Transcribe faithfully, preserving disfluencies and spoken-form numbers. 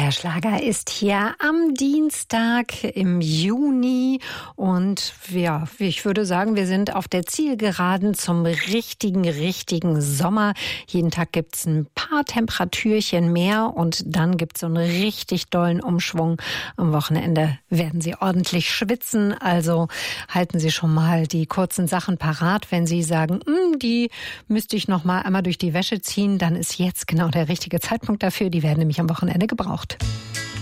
Der Schlager ist hier am Dienstag im Juni und ja, ich würde sagen, wir sind auf der Zielgeraden zum richtigen, richtigen Sommer. Jeden Tag gibt's ein paar Temperatürchen mehr und dann gibt's so einen richtig dollen Umschwung. Am Wochenende werden Sie ordentlich schwitzen, also halten Sie schon mal die kurzen Sachen parat. Wenn Sie sagen, die müsste ich noch mal einmal durch die Wäsche ziehen, dann ist jetzt genau der richtige Zeitpunkt dafür. Die werden nämlich am Wochenende gebraucht.